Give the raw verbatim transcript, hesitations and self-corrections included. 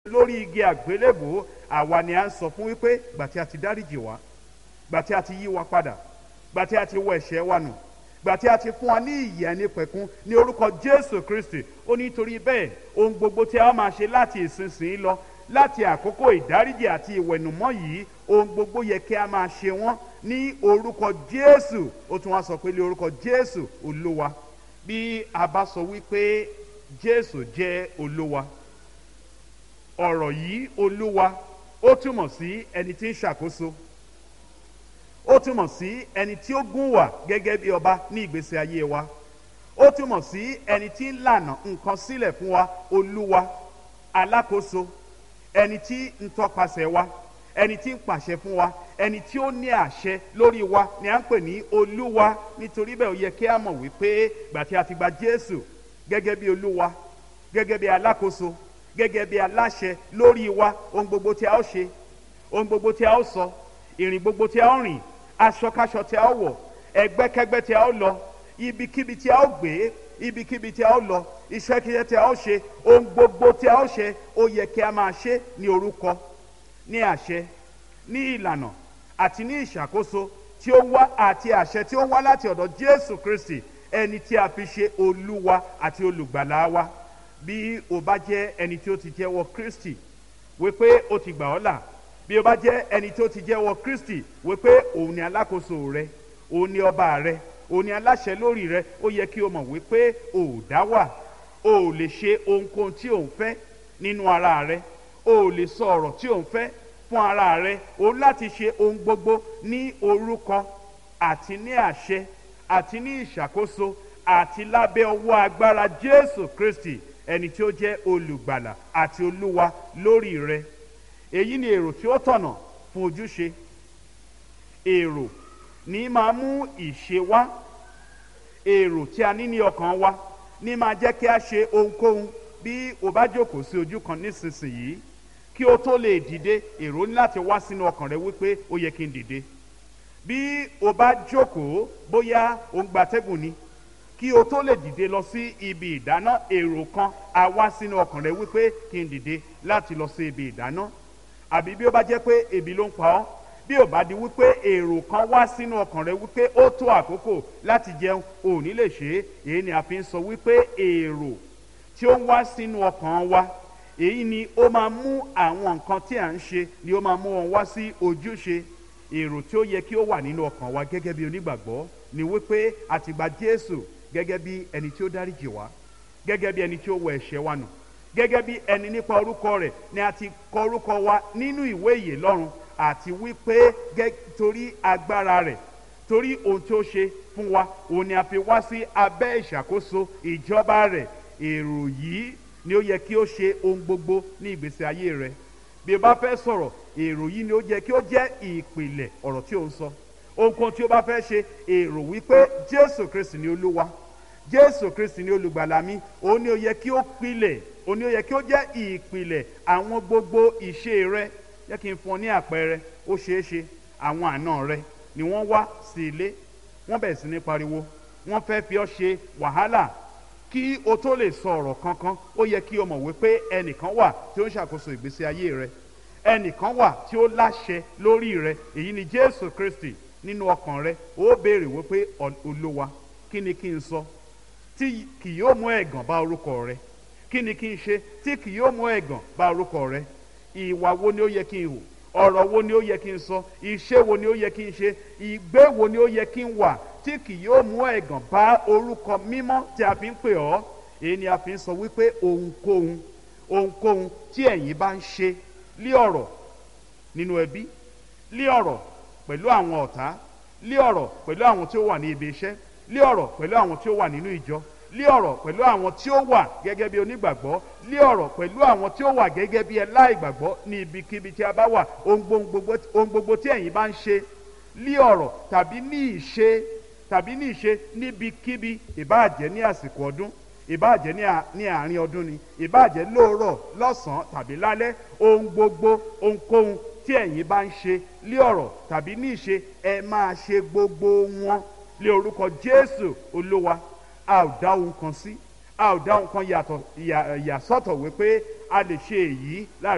lórí igi àgbélébò, àwa ni à ń sọ fún wípé gbà tí a ti dáríjì wá, gbà tí a ti yí wa padà, gbà tí a ti wọ ẹ̀ṣẹ̀ wa nù, gbà tí a ti fún wa ní ìyè àìnípẹ̀kun ní orúkọ Jésù Kristi. Ó ní torí bẹ́ẹ̀ ohun gbogbo tí a máa ṣe láti ìsinsìnyí lọ, láti àkókò ìdáríjì àti ìwẹ̀nùmọ́ yìí, ohun gbogbo yẹ kí a máa ṣe wọ́n ní orúkọ Jésù. Ó tún wá sọ pé ní orúkọ Jésù Olúwa. Bí a bá sọ wípé Jésù jẹ́ Olúwa, ọ̀rọ̀ yìí Olúwa ó túmọ̀ sí ẹni tí ń ṣàkóso, ó túmọ̀ sí ẹni tí ó gún wà gẹ́gẹ́ bí ọba ní ìgbésí ayé wa, ó túmọ̀ sí ẹni tí ń lànà nǹkan sílẹ̀ fún wa. Olúwa, alákòóso, ẹni tí ń tọpasẹ̀ wa, ẹni tí ń pàṣẹ fún wa, ẹni tí ó ní àṣẹ lórí wa ni à ń pè ní Olúwa. Nítorí bẹ́ẹ̀ ó yẹ kí a mọ̀ wípé gbà tí a ti gba Jésù gẹ́gẹ́ bí Olúwa, gẹ́gẹ́ bí alákòóso, gẹ́gẹ́ bí aláṣẹ lórí wa, ohun gbogbo tí a ó ṣe, ohun gbogbo tí a ó sọ, ìrìn gbogbo tí a ó rìn, aṣọkáṣọ tí a ó wọ̀, ẹgbẹ́kẹ́gbẹ́ tí a ó lọ, ibikíbi tí a ó gbé, ibikíbi tí a ó lọ, iṣẹ́kíṣẹ́ tí a ó ṣe, ohun gbogbo tí a ó ṣe, ó yẹ kí a máa ṣe ní orúkọ, ní àṣẹ, ní ìlànà àti ní ìṣàkóso tí ó wá àti àṣẹ tí ó wá láti ọ̀dọ̀ Jésù Kristi, ẹni tí a fi ṣe Olúwa àti olùgbàlà wa. Bí o bá jẹ́ ẹni tí ó ti jẹ́wọ́ Kristi wípé ó ti gbà ọ́ là, bí o bá jẹ́ ẹni tí ó ti jẹ́wọ́ Kristi wípé òun ni alákòóso rẹ, òun ni ọba rẹ, òun ni aláṣẹ lórí rẹ, ó yẹ kí o mọ̀ wípé o ò dá wà, o ò lè ṣe ohunkóhun tí o ń fẹ́ nínú ara rẹ, o ò lè sọ ọ̀rọ̀ tí o ń fẹ́ fún ara rẹ. O láti ṣe ohun gbogbo ní orúkọ àti ní àṣẹ àti ní ìṣàkóso àti lábẹ́ ọwọ́ agbára Jésù Kristi, ẹni tí ó jẹ́ olùgbàlà àti olúwa lórí rẹ. Èyí ni èrò tí ó tọ̀nà fún ojúṣe. Èrò ní máa mú ìṣe wá. Èrò tí a ní ní ọkàn wa ní máa jẹ́ kí a ṣe ohunkóhun. Bí o bá jókòó sí ojú kan nísinsìnyí, kí o tó lè dìde, èrò ní láti wá sínú ọkàn rẹ wípé ó yẹ kí n dìde. Bí o bá jókòó, bóyá o ń gbatẹ́gùn ni, kí o tó lè dìde lọ sí ibi ìdáná, èrò kan á wá sínú ọkàn rẹ wípé kí n dìde láti lọ sí ibi ìdáná. Àbí bí ó bá jẹ́ pé ebi ló ń pa ọ́, bí ó bá di wípé èrò kan wá sínú ọkàn rẹ wípé ó tó àkókò láti jẹun, ò ní lè ṣe é. Èyí ni a fi ń sọ wípé èrò tí ó ń wá sínú ọkàn wa, èyí ni ó máa mú àwọn nǹkan tí à ń ṣe, ni ó máa mú wọn wá sí ojúṣe. Èrò tí ó yẹ kí ó wà nínú ọkàn wa gẹ́gẹ́ bí onígbàgbọ́ ni wípé a ti gba Jésù gẹ́gẹ́ bí ẹni tí ó dáríjì wá, gẹ́gẹ́ bí ẹni tí ó wọ ẹ̀ṣẹ̀ wa nù, gẹ́gẹ́ bí ẹni nípa orúkọ rẹ̀ ni a ti kọ orúkọ wa nínú ìwé ìyè lọ́run, àti wípé torí agbára rẹ̀, torí ohun tí ó ṣe fún wa, òun ni a fi wá sí abẹ́ ìṣàkóso ìjọba rẹ̀. Èrò yìí ni ó yẹ kí ó ṣe ohun gbogbo ní ìgbésí ayé rẹ̀. Bí o bá fẹ́ sọ̀rọ̀, èrò yìí ni ó yẹ kí ó jẹ́ ìpìlẹ̀ ọ̀rọ̀ tí ó ń sọ. Ohunkóhun tí ó bá fẹ́ ṣe, èrò wípé Jésù Kristi ni Olúwa, Jésù Kristi ni olùgbàlà mi, òun ni ó yẹ kí ó pilẹ̀, òun ni ó yẹ kí ó jẹ́ ìpìlẹ̀ àwọn gbogbo ìṣe rẹ. Jẹ́ kí n fún ọ ní àpẹẹrẹ. Ó ṣeé ṣe àwọn àna rẹ ni wọ́n wá sí ilé, wọ́n bẹ̀rẹ̀ sí ní pariwo, wọ́n fẹ́ fi ọ́ ṣe wàhálà. Kí o tó lè sọ ọ̀rọ̀ kankan, ó yẹ kí o mọ̀ wípé ẹnìkan wà tí ó ń ṣàkóso ìgbésí ayé rẹ, ẹnìkan wà tí ó láṣẹ lórí rẹ. Èyí ni Jésù Kristi. Nínú ọkàn rẹ ó béèrè wípé Olúwa, kí ni kí n sọ tí kì yóò mú ẹ̀gàn bá orúkọ rẹ? Kí ni kí n ṣe tí kì yóò mú ẹ̀gàn bá orúkọ rẹ? Ìwà wo ni ó yẹ kí n hù? Ọ̀rọ̀ wo ni ó yẹ kí n sọ? Iṣẹ́ wo ni ó yẹ kí n ṣe? Ìgbé wo ni ó yẹ kí n wà tí kì yóò mú ẹ̀gàn bá orúkọ mímọ́ tí a fi ń pè ọ́? Èyí ni a fi ń sọ wípé ohunkóhun ohunkóhun tí ẹ̀yin bá ń ṣe lí ọ̀rọ̀ nínú ẹbí, lí ọ̀rọ̀ pẹ̀lú àwọn ọ̀tá, lí ọ̀rọ̀ pẹ̀lú àwọn tí ó wà ní ibi iṣẹ́, lí ọ̀rọ̀ pẹ̀lú àwọn tí ó wà nínú ìjọ, lí ọ̀rọ̀ pẹ̀lú àwọn tí ó wà gẹ́gẹ́ bí onígbàgbọ́, lí ọ̀rọ̀ pẹ̀lú àwọn tí ó wà gẹ́gẹ́ bí aláìgbàgbọ́ ní ibikíbi tí a bá wà. Ohun gbogbo tí ẹ̀yin bá ń ṣe lí ọ̀rọ̀ tàbí ní ìṣe tàbí ní ìṣe níbikíbi, ìbáàjẹ́ ní àsìkò ọdún, ìbáàjẹ́ ní àárín ọdún ni, ìbáàjẹ́ lóòrọ̀, lọ́sàn-án tàbí lálẹ́, ohun gbogbo ohunkóhun tí ẹ̀yin bá ń ṣe lí ọ̀rọ̀ tàbí ní ìṣe, ẹ máa ṣe gbogbo wọn lé orúkọ Jésù Olúwa. A ò dá ohun kan sí, a ò dá ohun kan yàtọ̀ yà sọ́tọ̀ wípé a lè ṣe èyí láàrin